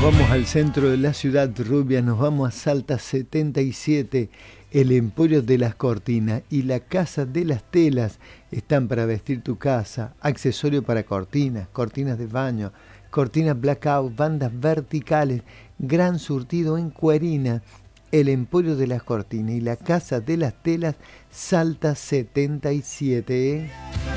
vamos al centro de la ciudad, Rubia, nos vamos a Salta 77. El Emporio de las Cortinas y la Casa de las Telas están para vestir tu casa, accesorio para cortinas, cortinas de baño, cortinas blackout, bandas verticales, gran surtido en cuerina. El Emporio de las Cortinas y la Casa de las Telas, Salta 77.